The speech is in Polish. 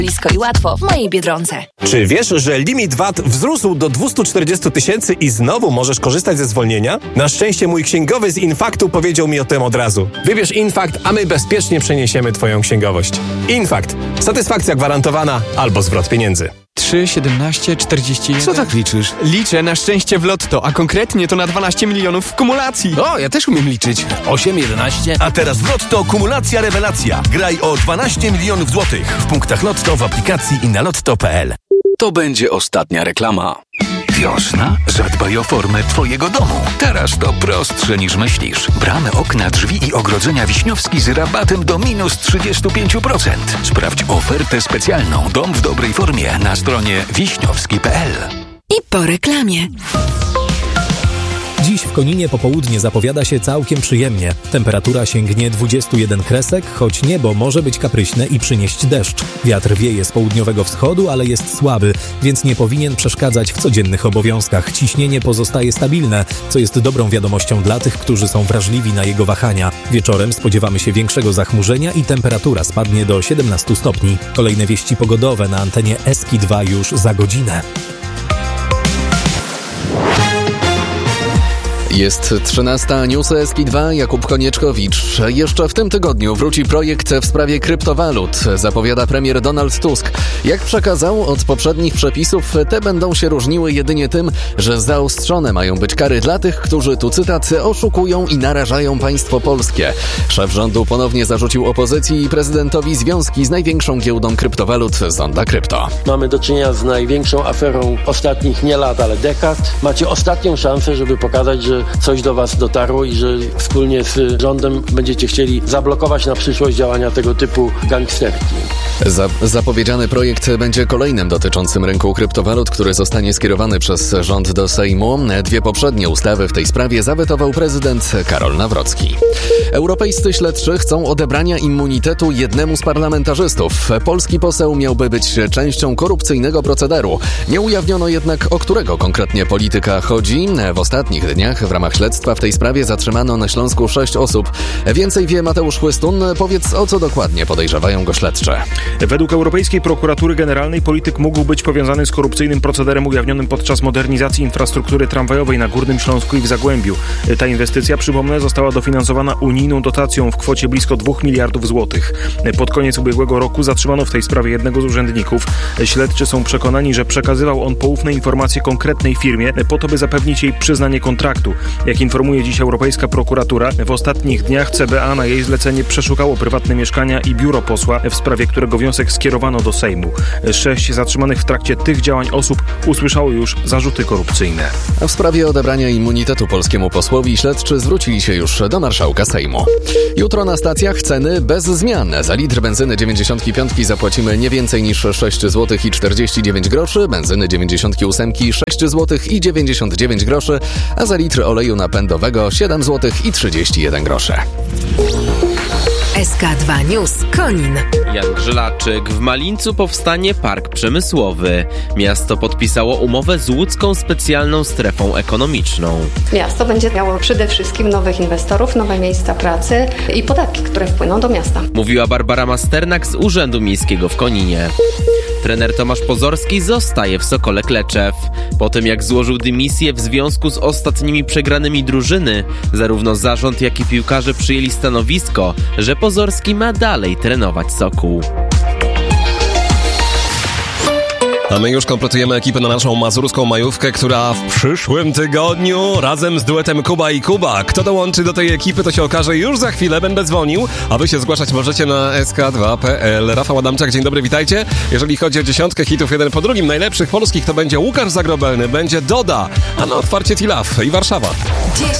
Blisko i łatwo w mojej Biedronce. Czy wiesz, że limit VAT wzrósł do 240 000 i znowu możesz korzystać ze zwolnienia? Na szczęście mój księgowy z Infaktu powiedział mi o tym od razu. Wybierz Infakt, a my bezpiecznie przeniesiemy Twoją księgowość. Infakt. Satysfakcja gwarantowana albo zwrot pieniędzy. 3, 17, 41... Co tak liczysz? Liczę na szczęście w lotto, a konkretnie to na 12 milionów w kumulacji. O, ja też umiem liczyć. 8, 11... A teraz w Lotto kumulacja rewelacja. Graj o 12 milionów złotych w punktach Lotto, w aplikacji i na lotto.pl. To będzie ostatnia reklama. Wiosna? Zadbaj o formę Twojego domu. Teraz to prostsze niż myślisz. Bramy, okna, drzwi i ogrodzenia Wiśniowski z rabatem do minus 35%. Sprawdź ofertę specjalną Dom w dobrej formie na stronie wiśniowski.pl. I po reklamie. Dziś w Koninie popołudnie zapowiada się całkiem przyjemnie. Temperatura sięgnie 21 kresek, choć niebo może być kapryśne i przynieść deszcz. Wiatr wieje z południowego wschodu, ale jest słaby, więc nie powinien przeszkadzać w codziennych obowiązkach. Ciśnienie pozostaje stabilne, co jest dobrą wiadomością dla tych, którzy są wrażliwi na jego wahania. Wieczorem spodziewamy się większego zachmurzenia i temperatura spadnie do 17 stopni. Kolejne wieści pogodowe na antenie Eski 2 już za godzinę. Jest 13, News Eski 2, Jakub Konieczkowicz. Jeszcze w tym tygodniu wróci projekt w sprawie kryptowalut, zapowiada premier Donald Tusk. Jak przekazał, od poprzednich przepisów te będą się różniły jedynie tym, że zaostrzone mają być kary dla tych, którzy, tu cytat, oszukują i narażają państwo polskie. Szef rządu ponownie zarzucił opozycji i prezydentowi związki z największą giełdą kryptowalut Zonda Krypto. Mamy do czynienia z największą aferą ostatnich nie lat, ale dekad. Macie ostatnią szansę, żeby pokazać, że coś do was dotarło i że wspólnie z rządem będziecie chcieli zablokować na przyszłość działania tego typu gangsterki. Zapowiedziany projekt będzie kolejnym dotyczącym rynku kryptowalut, który zostanie skierowany przez rząd do Sejmu. 2 poprzednie ustawy w tej sprawie zawetował prezydent Karol Nawrocki. Europejscy śledczy chcą odebrania immunitetu jednemu z parlamentarzystów. Polski poseł miałby być częścią korupcyjnego procederu. Nie ujawniono jednak, o którego konkretnie polityka chodzi. W ostatnich dniach w ramach śledztwa w tej sprawie zatrzymano na Śląsku 6 osób. Więcej wie Mateusz Chłystun. Powiedz, o co dokładnie podejrzewają go śledcze. Według Europejskiej Prokuratury Generalnej polityk mógł być powiązany z korupcyjnym procederem ujawnionym podczas modernizacji infrastruktury tramwajowej na Górnym Śląsku i w Zagłębiu. Ta inwestycja, przypomnę, została dofinansowana unijną dotacją w kwocie blisko 2 miliardów złotych. Pod koniec ubiegłego roku zatrzymano w tej sprawie jednego z urzędników. Śledczy są przekonani, że przekazywał on poufne informacje konkretnej firmie po to, by zapewnić jej przyznanie kontraktu. Jak informuje dziś Europejska Prokuratura, w ostatnich dniach CBA na jej zlecenie przeszukało prywatne mieszkania i biuro posła, w sprawie którego wniosek skierowano do Sejmu. 6 zatrzymanych w trakcie tych działań osób usłyszało już zarzuty korupcyjne. A w sprawie odebrania immunitetu polskiemu posłowi śledczy zwrócili się już do marszałka Sejmu. Jutro na stacjach ceny bez zmian. Za litr benzyny 95 zapłacimy nie więcej niż 6 zł i 49 groszy, benzyny 98 6 zł i 99 groszy, a za litr oleju napędowego 7 zł i 31 groszy. SK2 News Konin. Jan Grzylaczyk. W Malińcu powstanie park przemysłowy. Miasto podpisało umowę z łódzką specjalną strefą ekonomiczną. Miasto będzie miało przede wszystkim nowych inwestorów, nowe miejsca pracy i podatki, które wpłyną do miasta. Mówiła Barbara Masternak z Urzędu Miejskiego w Koninie. Trener Tomasz Pozorski zostaje w Sokole Kleczew. Po tym jak złożył dymisję w związku z ostatnimi przegranymi drużyny, zarówno zarząd, jak i piłkarze przyjęli stanowisko, że Pozorski ma dalej trenować Sokół. A my już kompletujemy ekipę na naszą mazurską majówkę, która w przyszłym tygodniu razem z duetem Kuba i Kuba. Kto dołączy do tej ekipy, to się okaże już za chwilę. Będę dzwonił, a wy się zgłaszać możecie na sk2.pl. Rafał Adamczak, dzień dobry, witajcie. Jeżeli chodzi o 10 hitów jeden po drugim, najlepszych polskich, to będzie Łukasz Zagrobelny, będzie Doda, a na otwarcie Tilaf i Warszawa.